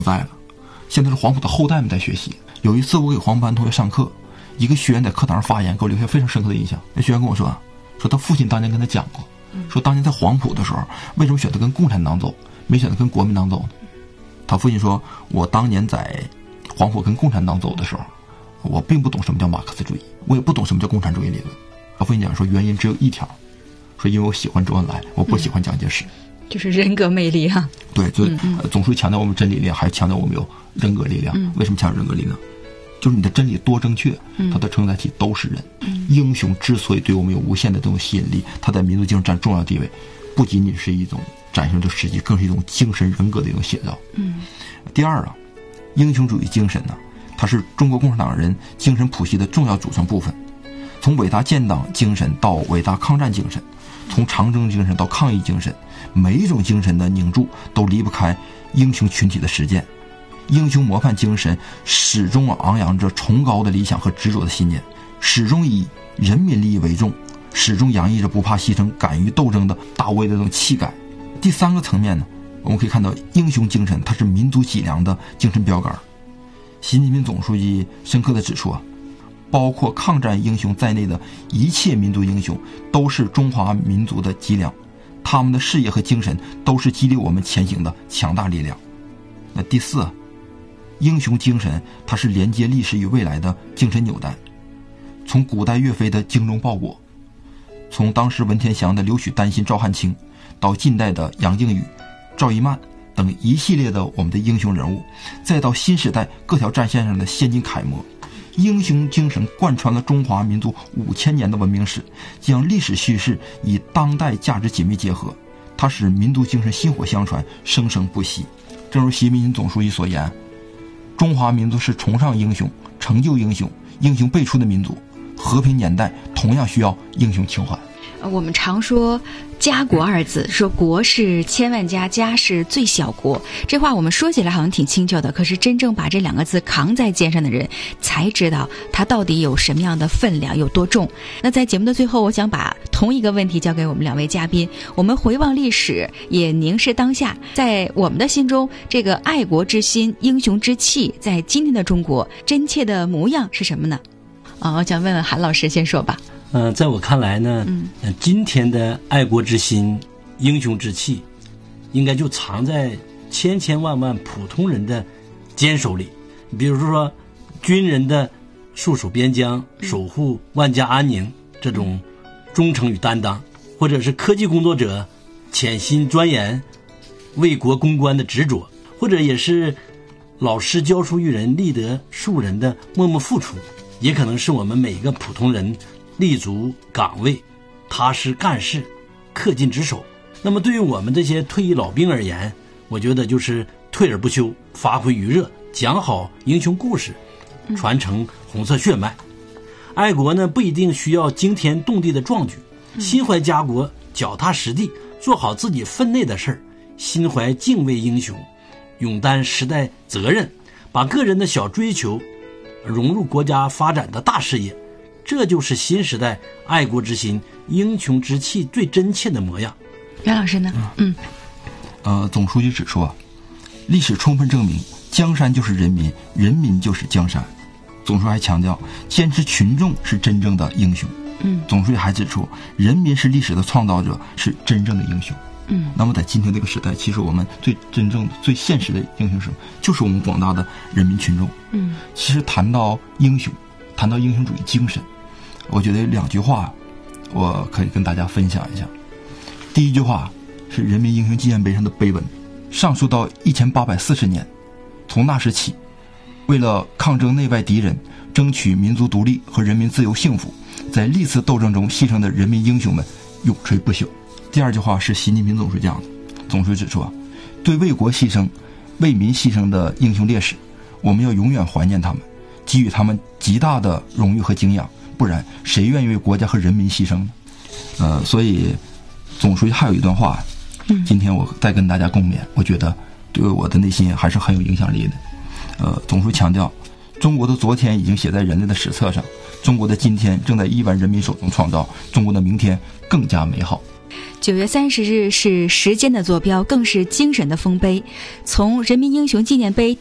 在了，现在是黄埔的后代们在学习。有一次我给黄埔班同学上课，一个学员在课堂上发言，给我留下非常深刻的印象。那学员跟我说他父亲当年跟他讲过，说当年在黄埔的时候，为什么选择跟共产党走，没选择跟国民党走呢？他父亲说，我当年在黄埔跟共产党走的时候，我并不懂什么叫马克思主义，我也不懂什么叫共产主义理论。他父亲讲说，原因只有一条，说因为我喜欢周恩来，我不喜欢蒋介石。 就是人格魅力啊。 对，所以总书记强调我们真理力量，还是强调我们有人格力量。为什么强调人格力量？就是你的真理多正确，它的承载体都是人。英雄之所以对我们有无限的这种吸引力，它在民族精神占重要地位，不仅仅是一种展现的实际，更是一种精神人格的一种写照。第二啊，英雄主义精神呢，它是中国共产党人精神谱系的重要组成部分。从伟大建党精神到伟大抗战精神，从长征精神到抗疫精神，每一种精神的凝铸都离不开英雄群体的实践。英雄模范精神始终昂扬着崇高的理想和执着的信念，始终以人民利益为重，始终洋溢着不怕牺牲、敢于斗争的大无畏的这种气概。第三个层面呢，我们可以看到英雄精神它是民族脊梁的精神标杆。习近平总书记深刻地指出包括抗战英雄在内的一切民族英雄都是中华民族的脊梁，他们的事业和精神都是激励我们前行的强大力量。那第四，英雄精神它是连接历史与未来的精神纽带。从古代岳飞的精忠报国，从当时文天祥的留取丹心赵汉卿，到近代的杨靖宇、赵一曼等一系列的我们的英雄人物，再到新时代各条战线上的先进楷模，英雄精神贯穿了中华民族5000年的文明史，将历史叙事与当代价值紧密结合，它使民族精神薪火相传，生生不息。正如习近平总书记所言，中华民族是崇尚英雄、成就英雄、英雄辈出的民族，和平年代同样需要英雄情怀。 我们常说家国二字，说国是千万家，家是最小国，这话我们说起来好像挺轻巧的，可是真正把这两个字扛在肩上的人才知道它到底有什么样的分量，有多重。那在节目的最后，我想把同一个问题交给我们两位嘉宾，我们回望历史，也凝视当下，在我们的心中，这个爱国之心、英雄之气在今天的中国真切的模样是什么呢？我想问问韩老师先说吧。 在我看来呢，今天的爱国之心、英雄之气，应该就藏在千千万万普通人的坚守里。比如说，军人的戍守边疆、守护万家安宁这种忠诚与担当，或者是科技工作者潜心钻研、为国攻关的执着，或者也是老师教书育人、立德树人的默默付出，也可能是我们每一个普通人立足岗位、踏实干事、恪尽职守。那么对于我们这些退役老兵而言，我觉得就是退而不休，发挥余热，讲好英雄故事，传承红色血脉。爱国呢，不一定需要惊天动地的壮举，心怀家国，脚踏实地，做好自己分内的事儿，心怀敬畏英雄，勇担时代责任，把个人的小追求融入国家发展的大事业，这就是新时代爱国之心、英雄之气最真切的模样。 袁老师呢？ 总书记指出历史充分证明，江山就是人民，人民就是江山。总书记还强调，坚持群众是真正的英雄。总书记还指出，人民是历史的创造者，是真正的英雄。那么在今天这个时代，其实我们最真正的、最现实的英雄是什么？就是我们广大的人民群众。其实谈到英雄，谈到英雄主义精神，我觉得有2句话我可以跟大家分享一下。第一句话是人民英雄纪念碑上的碑文，上溯到1840年，从那时起，为了抗争内外敌人，争取民族独立和人民自由幸福，在历次斗争中牺牲的人民英雄们永垂不朽。第2句话是习近平总书记讲的，总书记指出对为国牺牲、为民牺牲的英雄烈士，我们要永远怀念他们，给予他们极大的荣誉和敬仰，不然谁愿意为国家和人民牺牲呢？所以总书记还有一段话，今天我再跟大家共勉，我觉得对我的内心还是很有影响力的。总书记强调，中国的昨天已经写在人类的史册上，中国的今天正在亿万人民手中创造，中国的明天更加美好。 9月30日是时间的坐标，更是精神的丰碑。从人民英雄纪念碑